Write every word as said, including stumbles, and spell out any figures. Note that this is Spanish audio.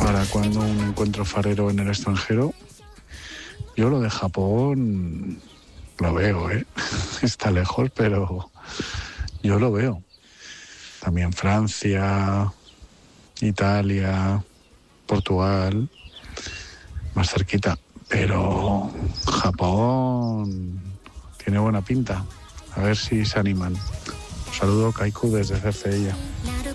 ¿Para cuando un encuentro farero en el extranjero? Yo lo de Japón lo veo, ¿eh? Está lejos, pero yo lo veo. También Francia, Italia, Portugal, más cerquita. Pero Japón tiene buena pinta. A ver si se animan. Un saludo, Kaiku, desde Cercedilla.